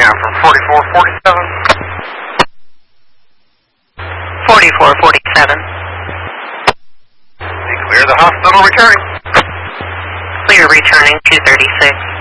recount from 4447. 4447. Clear the hospital returning. Clear returning 236.